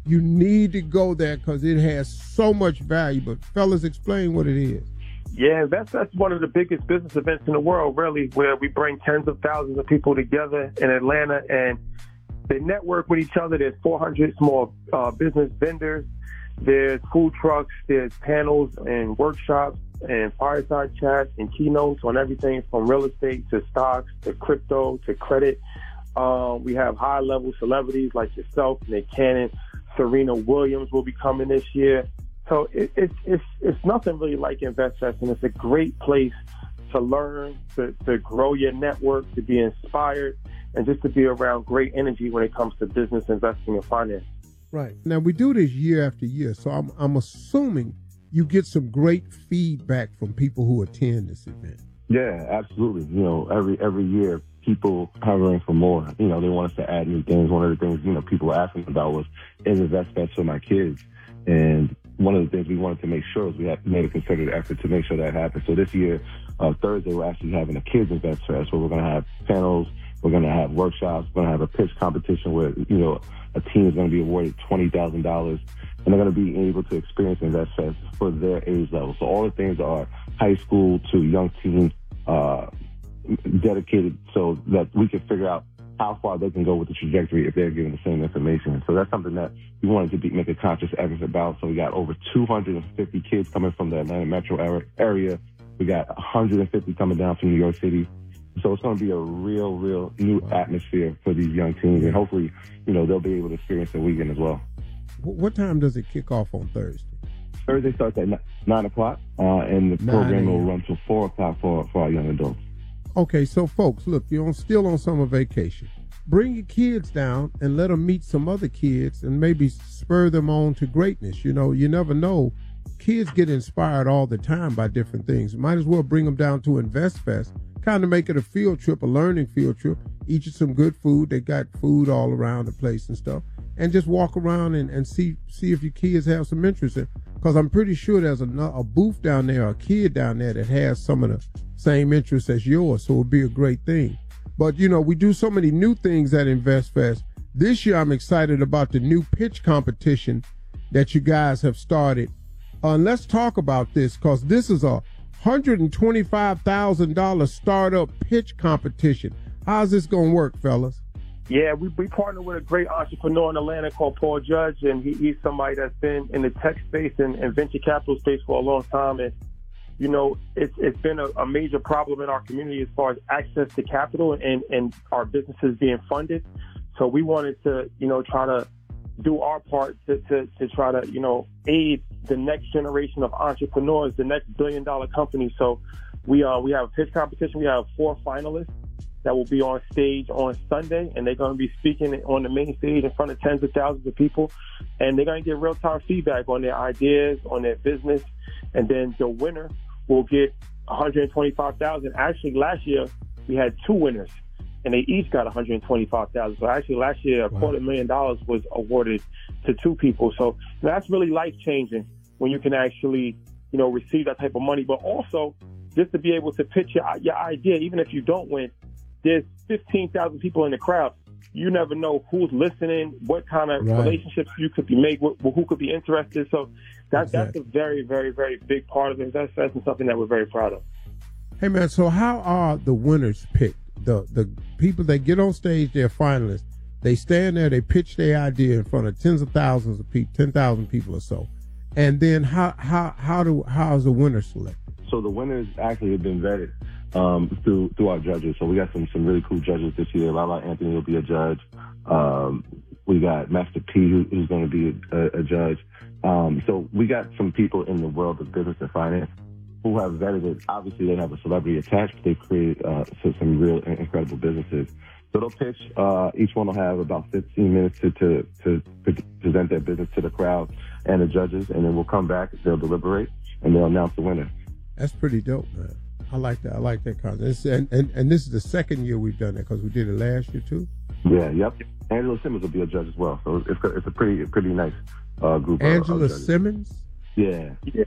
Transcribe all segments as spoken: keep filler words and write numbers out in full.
You need to go there because it has so much value. But fellas, explain what it is. Yeah, that's that's one of the biggest business events in the world, really, where we bring tens of thousands of people together in Atlanta and they network with each other. There's four hundred small uh, business vendors. There's food trucks. There's panels and workshops and fireside chats and keynotes on everything from real estate to stocks to crypto to credit. Um, we have high-level celebrities like yourself, Nick Cannon, Serena Williams will be coming this year. So it, it, it's it's nothing really like InvestFest, and it's a great place to learn, to, to grow your network, to be inspired, and just to be around great energy when it comes to business, investing, and finance. Right. Now, we do this year after year, so I'm, I'm assuming you get some great feedback from people who attend this event. Yeah, absolutely. You know, every every year, people hovering for more. You know, they want us to add new things. One of the things, you know, people were asking about was, is InvestFest for my kids? And one of the things we wanted to make sure is we had made a concerted effort to make sure that happened. So this year, uh, Thursday, we're actually having a kids InvestFest where we're going to have panels, we're going to have workshops, we're going to have a pitch competition where, you know, a team is going to be awarded twenty thousand dollars, and they're going to be able to experience InvestFest for their age level. So all the things are high school to young teens, uh, dedicated so that we can figure out how far they can go with the trajectory if they're given the same information. So that's something that we wanted to be, make a conscious effort about. So we got over two hundred fifty kids coming from the Atlanta metro area. We got one hundred fifty coming down from New York City. So it's going to be a real, real new atmosphere for these young teens. And hopefully, you know, they'll be able to experience the weekend as well. What time does it kick off on Thursday? Thursday starts at nine o'clock, uh, and the program will run till four o'clock for, for our young adults. Okay, so folks, look, you're on, still on summer vacation. Bring your kids down and let them meet some other kids and maybe spur them on to greatness. You know, you never know. Kids get inspired all the time by different things. Might as well bring them down to InvestFest, kind of make it a field trip, a learning field trip. Eat you some good food. They got food all around the place and stuff. And just walk around and, and see see if your kids have some interest in. Because I'm pretty sure there's a, a booth down there, a kid down there that has some of the same interests as yours. So it would be a great thing. But, you know, we do so many new things at InvestFest. This year, I'm excited about the new pitch competition that you guys have started. Uh, and let's talk about this because this is a one hundred twenty-five thousand dollars startup pitch competition. How's this going to work, fellas? Yeah, we, we partner with a great entrepreneur in Atlanta called Paul Judge, and he, he's somebody that's been in the tech space and, and venture capital space for a long time. And, you know, it's it's been a, a major problem in our community as far as access to capital and, and our businesses being funded. So we wanted to, you know, try to do our part to, to, to try to, you know, aid the next generation of entrepreneurs, the next billion dollar company. So we uh, we have a pitch competition. We have four finalists that will be on stage on Sunday, and they're going to be speaking on the main stage in front of tens of thousands of people. And they're going to get real-time feedback on their ideas, on their business. And then the winner will get one hundred twenty-five thousand dollars. Actually, last year, we had two winners, and they each got one hundred twenty-five thousand dollars. So actually, last year, a wow. quarter million dollars was awarded to two people. So that's really life-changing when you can actually, you know, receive that type of money. But also, just to be able to pitch your, your idea, even if you don't win, there's fifteen thousand people in the crowd. You never know who's listening, what kind of right. relationships you could be made, with, who could be interested. So that, exactly. that's a very, very, very big part of it. That's, that's something that we're very proud of. Hey, man, so how are the winners picked? The the people that get on stage, they're finalists. They stand there, they pitch their idea in front of tens of thousands of people, ten thousand people or so. And then how how how do how is the winner selected? So the winners actually have been vetted um, through through our judges. So we got some some really cool judges this year. Lala Anthony will be a judge. Um, we got Master P who, who's going to be a, a judge. Um, so we got some people in the world of business and finance who have vetted it. Obviously, they have a celebrity attached, but they've created uh, some real incredible businesses. So they'll pitch. Uh, each one will have about fifteen minutes to, to, to present their business to the crowd and the judges, and then we'll come back, they'll deliberate, and they'll announce the winner. That's pretty dope, man. I like that. I like that concept. And, and, and this is the second year we've done that because we did it last year, too? Yeah, yep. Angela Simmons will be a judge as well. So it's a, it's a pretty pretty nice uh, group Angela of, of Simmons? Yeah. yeah.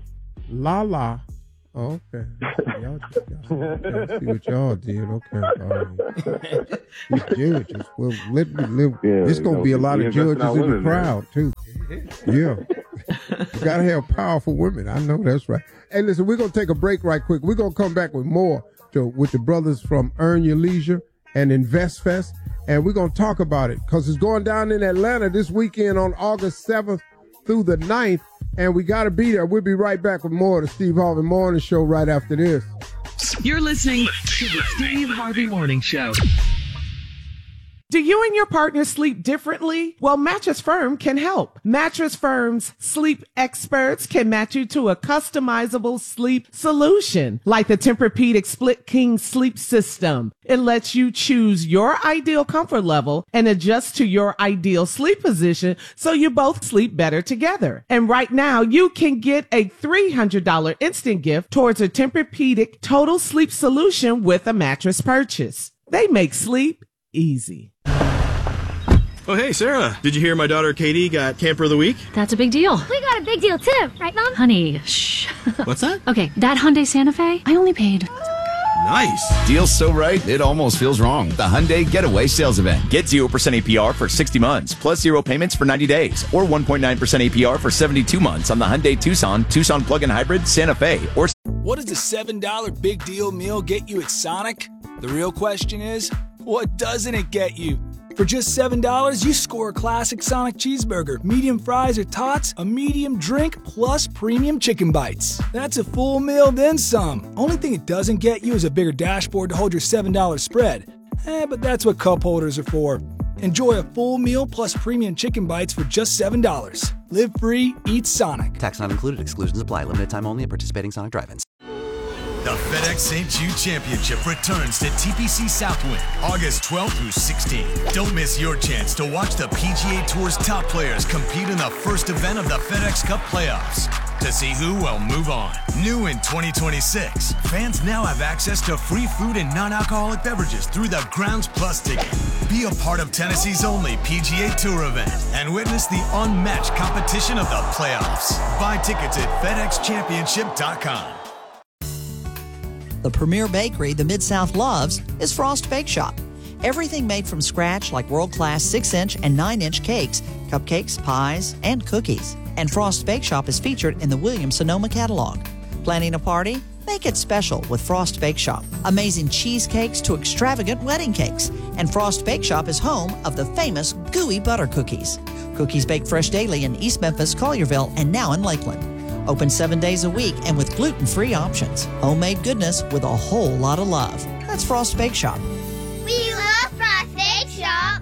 Lala. Oh, okay. Y'all, y'all, y'all see what y'all did. Okay. All right. We judges. Well, let me live. Yeah, it's going to be a lot of judges in the crowd, too. Yeah. You got to have powerful women. I know that's right. Hey, listen, we're going to take a break right quick. We're going to come back with more to, with the brothers from Earn Your Leisure and Invest Fest. And we're going to talk about it because it's going down in Atlanta this weekend on August seventh through the ninth. And we got to be there. We'll be right back with more of the Steve Harvey Morning Show right after this. You're listening to the Steve Harvey Morning Show. Do you and your partner sleep differently? Well, Mattress Firm can help. Mattress Firm's sleep experts can match you to a customizable sleep solution, like the Tempur-Pedic Split King Sleep System. It lets you choose your ideal comfort level and adjust to your ideal sleep position so you both sleep better together. And right now, you can get a three hundred dollars instant gift towards a Tempur-Pedic Total Sleep Solution with a mattress purchase. They make sleep easy. Oh, hey, Sarah. Did you hear my daughter Katie got Camper of the Week? That's a big deal. We got a big deal, too. Right, Mom? Honey, shh. What's that? Okay, that Hyundai Santa Fe, I only paid... Nice. Deal's so right, it almost feels wrong. The Hyundai Getaway Sales Event. Get zero percent A P R for sixty months, plus zero payments for ninety days, or one point nine percent A P R for seventy-two months on the Hyundai Tucson, Tucson Plug-in Hybrid, Santa Fe, or... What does the seven dollar big deal meal get you at Sonic? The real question is, what doesn't it get you? For just seven dollars, you score a classic Sonic cheeseburger, medium fries or tots, a medium drink, plus premium chicken bites. That's a full meal, then some. Only thing it doesn't get you is a bigger dashboard to hold your seven dollar spread. Eh, but that's what cup holders are for. Enjoy a full meal plus premium chicken bites for just seven dollars. Live free, eat Sonic. Tax not included. Exclusions apply. Limited time only at participating Sonic drive-ins. The FedEx Saint Jude Championship returns to T P C Southwind August twelfth through sixteenth. Don't miss your chance to watch the P G A Tour's top players compete in the first event of the FedEx Cup playoffs. To see who will move on. New in twenty twenty-six, fans now have access to free food and non-alcoholic beverages through the Grounds Plus ticket. Be a part of Tennessee's only P G A Tour event and witness the unmatched competition of the playoffs. Buy tickets at FedEx Championship dot com. The premier bakery the Mid-South loves is Frost Bake Shop. Everything made from scratch like world-class six inch and nine inch cakes, cupcakes, pies, and cookies. And Frost Bake Shop is featured in the Williams-Sonoma catalog. Planning a party? Make it special with Frost Bake Shop. Amazing cheesecakes to extravagant wedding cakes. And Frost Bake Shop is home of the famous gooey butter cookies. Cookies baked fresh daily in East Memphis, Collierville, and now in Lakeland. Open seven days a week and with gluten-free options. Homemade goodness with a whole lot of love. That's Frost Bake Shop. We love Frost Bake Shop.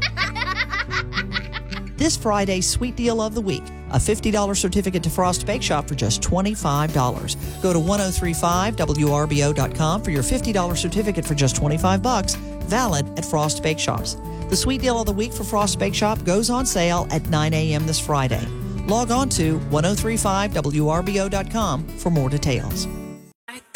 This Friday's sweet deal of the week. A fifty dollars certificate to Frost Bake Shop for just twenty-five dollars. Go to ten thirty-five W R B O dot com for your fifty dollars certificate for just twenty-five bucks, valid at Frost Bake Shops. The sweet deal of the week for Frost Bake Shop goes on sale at nine a.m. this Friday. Log on to ten thirty-five W R B O dot com for more details.